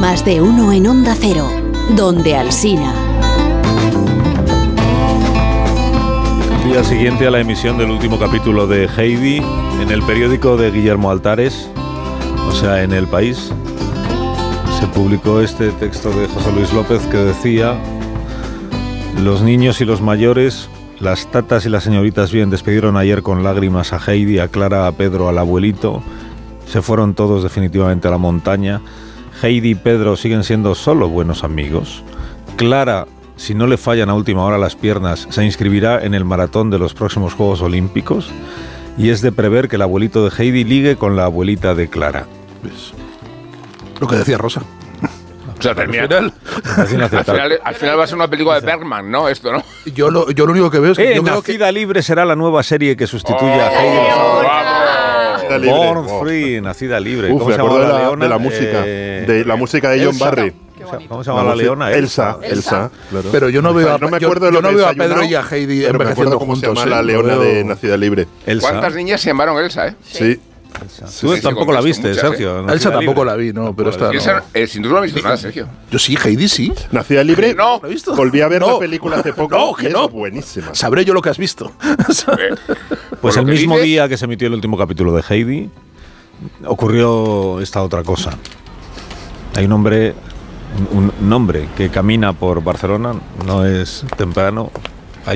Más de uno en Onda Cero, donde Alsina. Día siguiente a la emisión del último capítulo de Heidi, en el periódico de Guillermo Altares, o sea, en El País, se publicó este texto de José Luis López que decía: los niños y los mayores, las tatas y las señoritas bien despidieron ayer con lágrimas a Heidi, a Clara, a Pedro, al abuelito. Se fueron todos definitivamente a la montaña. Heidi y Pedro siguen siendo solo buenos amigos. Clara, si no le fallan a última hora las piernas, se inscribirá en el maratón de los próximos Juegos Olímpicos. Y es de prever que el abuelito de Heidi ligue con la abuelita de Clara. ¿Ves? Lo que decía Rosa. O sea, al final va a ser una película de Bergman, ¿no? Esto, ¿no? Yo lo único que veo es que... Nacida Libre será la nueva serie que sustituye a Heidi. Born Free, Nacida Libre. ¿Cómo se llama la leona? De la música de John Barry. ¿Cómo se llama la leona? Elsa, claro. Pero yo no veo a, no me acuerdo yo no veo a Pedro y a Heidi envejeciendo cómo juntos. se llama la leona de Nacida Libre. Elsa. ¿Cuántas niñas se llamaron Elsa, eh? Sí. Tú tampoco la viste, muchas, Sergio. Elsa tampoco la vi, no, pero esta no. Sin duda no he visto nada, Sergio. Yo sí, Heidi sí. Nacida Libre, no. ¿Lo he visto? Volví a ver la película hace poco. No, que no. Es buenísima. Sabré yo lo que has visto. Pues el mismo día que se emitió el último capítulo de Heidi, ocurrió esta otra cosa. Hay un hombre que camina por Barcelona, no es temprano,